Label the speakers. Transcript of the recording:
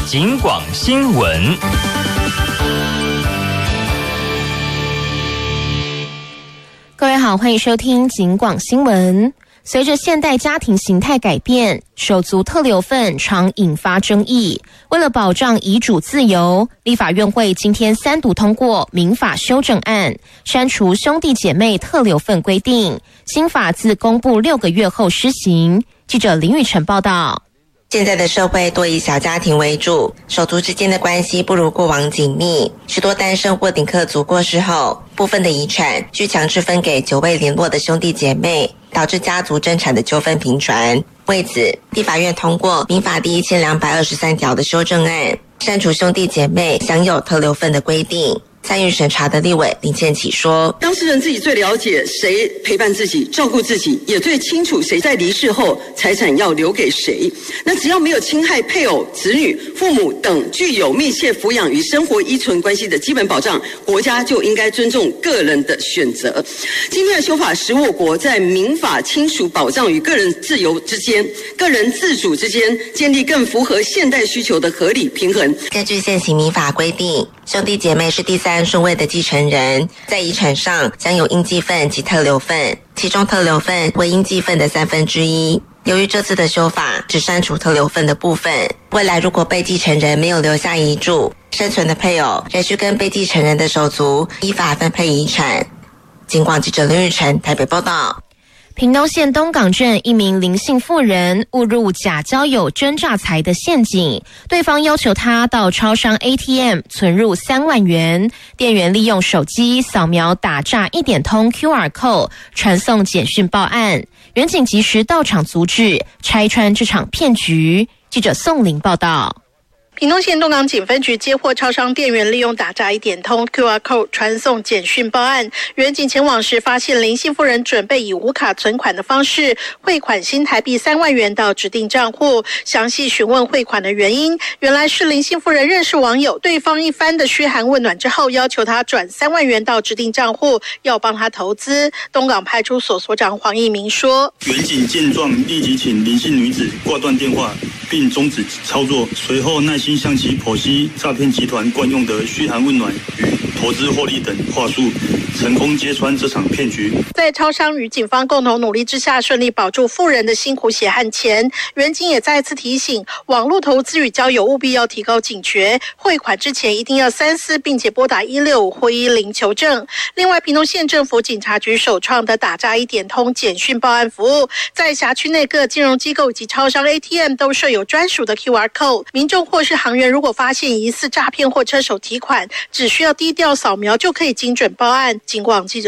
Speaker 1: 警广新闻。
Speaker 2: 各位好，欢迎收听警广新闻。随着现代家庭形态改变，手足特留份常引发争议。为了保障遗嘱自由，立法院会今天3读通过民法修正案，删除兄弟姐妹特留份规定。新法自公布6个月后施行。记者林宇晨报道。
Speaker 3: 现在的社会多以小家庭为主，手足之间的关系不如过往紧密。许多单身或顶客族过世后，部分的遗产需强制分给久未联络的兄弟姐妹，导致家族争产的纠纷频传。为此，立法院通过民法第1223条的修正案，删除兄弟姐妹享有特留份的规定。参与审查的立委林建启说，
Speaker 4: 当事人自己最了解谁陪伴自己照顾自己，也最清楚谁在离世后财产要留给谁。那只要没有侵害配偶、子女、父母等具有密切抚养与生活依存关系的基本保障，国家就应该尊重个人的选择。今天的修法使我国在民法亲属保障与个人自由之间、个人自主之间建立更符合现代需求的合理平衡。
Speaker 3: 根据现行民法规定，兄弟姐妹是第3顺位的继承人，在遗产上将有应继份及特留份，其中特留份为应继份的1/3。由于这次的修法只删除特留份的部分，未来如果被继承人没有留下遗嘱，生存的配偶仍需跟被继承人的手足依法分配遗产。警广记者林玉成台北报道。
Speaker 2: 屏东县东港镇一名林姓妇人误入假交友真诈财的陷阱，对方要求他到超商 ATM 存入3万元，店员利用手机扫描打诈一点通 QR code 传送简讯报案，员警及时到场阻止，拆穿这场骗局。记者宋玲报道。
Speaker 5: 屏东县东港警分局接获超商店员利用打诈一点通 QR code 传送简讯报案，员警前往时发现林姓妇人准备以无卡存款的方式汇款新台币3万元到指定账户，详细询问汇款的原因，原来是林姓妇人认识网友，对方一番的嘘寒问暖之后，要求他转3万元到指定账户，要帮他投资。东港派出所所长黄义明说，
Speaker 6: 员警见状立即请林姓女子挂断电话，并终止操作，随后耐心向其剖析诈骗集团惯用的嘘寒问暖与投资获利等话术，成功揭穿这场骗局。
Speaker 5: 在超商与警方共同努力之下，顺利保住妇人的辛苦血汗钱。员警也再次提醒，网络投资与交友务必要提高警觉，汇款之前一定要三思，并且拨打165或10求证。另外，屏东县政府警察局首创的打诈一点通简讯报案服务，在辖区内各金融机构以及超商 ATM 都设有专属的 QR code， 民众或是行员如果发现疑似诈骗或车手提款，只需要低调扫描就可以精准报案。警广记者